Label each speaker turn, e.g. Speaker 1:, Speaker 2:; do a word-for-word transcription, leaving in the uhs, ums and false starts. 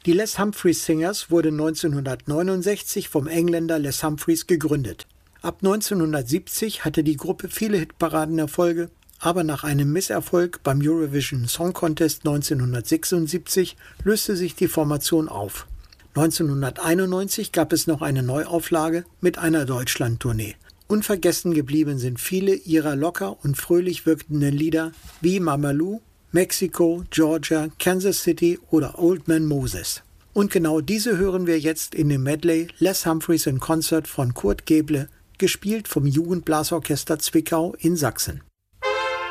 Speaker 1: Die Les Humphreys Singers wurde neunzehnhundertneunundsechzig vom Engländer Les Humphreys gegründet. Ab neunzehnhundertsiebzig hatte die Gruppe viele Hitparadenerfolge, aber nach einem Misserfolg beim Eurovision Song Contest neunzehnhundertsechsundsiebzig löste sich die Formation auf. neunzehnhunderteinundneunzig gab es noch eine Neuauflage mit einer Deutschlandtournee. Unvergessen geblieben sind viele ihrer locker und fröhlich wirkenden Lieder wie Mama Lou, Mexico, Georgia, Kansas City oder Old Man Moses. Und genau diese hören wir jetzt in dem Medley Les Humphreys in Concert von Kurt Geble, gespielt vom Jugendblasorchester Zwickau in Sachsen.